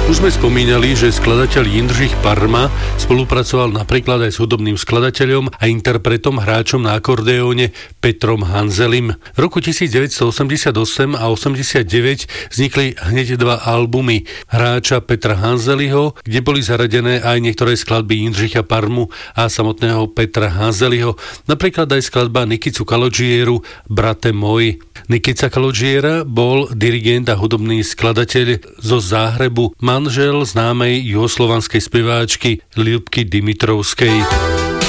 Už sme spomínali, že skladateľ Jindřich Parma spolupracoval napríklad aj s hudobným skladateľom a interpretom hráčom na akordeóne Petrom Hanzelim. V roku 1988 a 89 vznikli hneď dva albumy hráča Petra Hanzeliho, kde boli zaradené aj niektoré skladby Jindřicha Parmu a samotného Petra Hanzeliho, napríklad aj skladba Nikicu Kalodžieru Brate môj. Nikica Kalodžiera bol dirigent a hudobný skladateľ zo Záhrebu, manžel známej juhoslovanskej speváčky Ľubky Dimitrovskej.